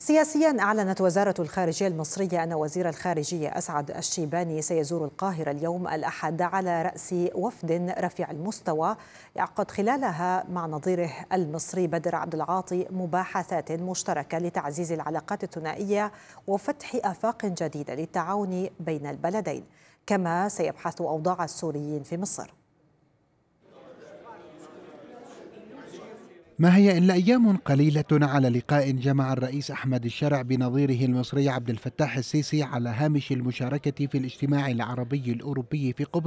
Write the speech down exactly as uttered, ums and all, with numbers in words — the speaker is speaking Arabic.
سياسيا، أعلنت وزارة الخارجية المصرية أن وزير الخارجية أسعد الشيباني سيزور القاهرة اليوم الأحد على رأس وفد رفيع المستوى يعقد خلالها مع نظيره المصري بدر عبد العاطي مباحثات مشتركة لتعزيز العلاقات الثنائية وفتح آفاق جديدة للتعاون بين البلدين، كما سيبحث أوضاع السوريين في مصر. ما هي إلا أيام قليلة على لقاء جمع الرئيس أحمد الشرع بنظيره المصري عبد الفتاح السيسي على هامش المشاركة في الاجتماع العربي الأوروبي في قبرص